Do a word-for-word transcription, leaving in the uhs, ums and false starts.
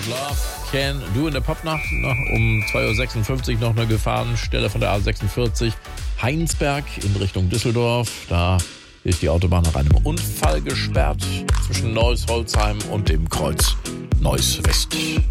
Love Can Do in der Popnacht. Um zwei Uhr sechsundfünfzig noch eine Gefahrenstelle von der A sechsundvierzig Heinsberg in Richtung Düsseldorf. Da ist die Autobahn nach einem Unfall gesperrt zwischen Neuss-Holzheim und dem Kreuz Neuss West.